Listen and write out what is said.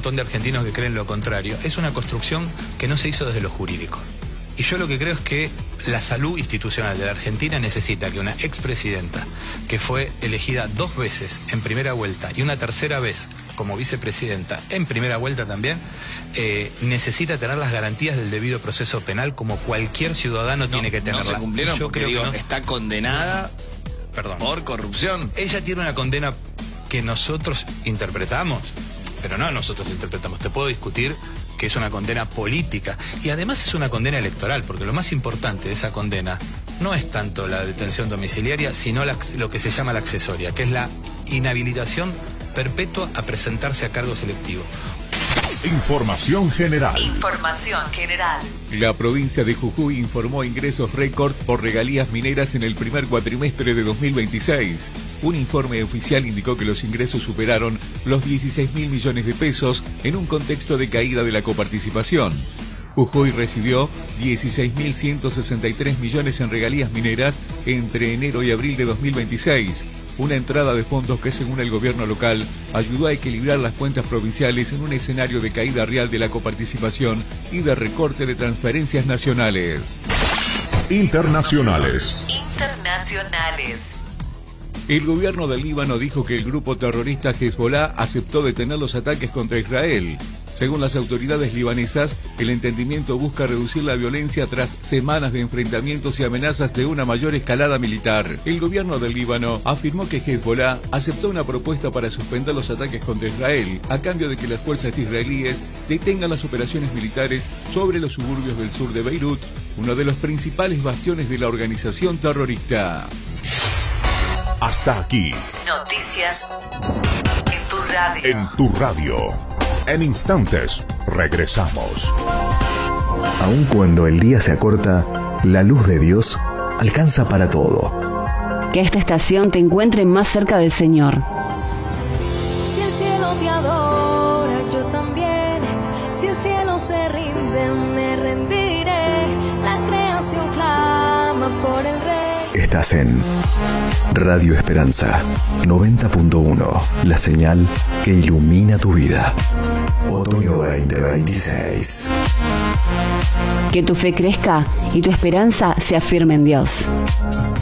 montón de argentinos que creen lo contrario, es una construcción que no se hizo desde lo jurídico. Y yo lo que creo es que la salud institucional de la Argentina necesita que una expresidenta que fue elegida 2 veces en primera vuelta y una tercera vez como vicepresidenta en primera vuelta también, necesita tener las garantías del debido proceso penal como cualquier ciudadano tiene que tenerla. No se cumplieron porque digo, está condenada por corrupción. Ella tiene una condena que nosotros interpretamos, pero no nosotros interpretamos. Te puedo discutir que es una condena política y además es una condena electoral, porque lo más importante de esa condena no es tanto la detención domiciliaria, sino lo que se llama la accesoria, que es la inhabilitación perpetua a presentarse a cargo selectivo. Información general. Información general. La provincia de Jujuy informó ingresos récord por regalías mineras en el primer cuatrimestre de 2026. Un informe oficial indicó que los ingresos superaron los 16.000 millones de pesos en un contexto de caída de la coparticipación. Jujuy recibió 16.163 millones en regalías mineras entre enero y abril de 2026. Una entrada de fondos que, según el gobierno local, ayudó a equilibrar las cuentas provinciales en un escenario de caída real de la coparticipación y de recorte de transferencias nacionales. Internacionales. El gobierno del Líbano dijo que el grupo terrorista Hezbollah aceptó detener los ataques contra Israel. Según las autoridades libanesas, el entendimiento busca reducir la violencia tras semanas de enfrentamientos y amenazas de una mayor escalada militar. El gobierno del Líbano afirmó que Hezbollah aceptó una propuesta para suspender los ataques contra Israel, a cambio de que las fuerzas israelíes detengan las operaciones militares sobre los suburbios del sur de Beirut, uno de los principales bastiones de la organización terrorista. Hasta aquí. Noticias en tu radio. En tu radio. En instantes, regresamos. Aun cuando el día se acorta, la luz de Dios alcanza para todo. Que esta estación te encuentre más cerca del Señor. Si el cielo te adora, yo también. Si el cielo se rinde, me rendiré. La creación clama por el Rey. Estás en Radio Esperanza 90.1, la señal que ilumina tu vida. Otoño 2026. Que tu fe crezca y tu esperanza se afirme en Dios.